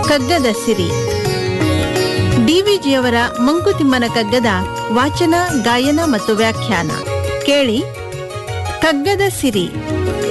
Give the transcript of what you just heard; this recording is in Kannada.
ಕಗ್ಗದ ಸಿರಿ ಡಿವಿಜಿಯವರ ಮಂಕುತಿಮ್ಮನ ಕಗ್ಗದ ವಾಚನ ಗಾಯನ ಮತ್ತು ವ್ಯಾಖ್ಯಾನ ಕೇಳಿ ಕಗ್ಗದ ಸಿರಿ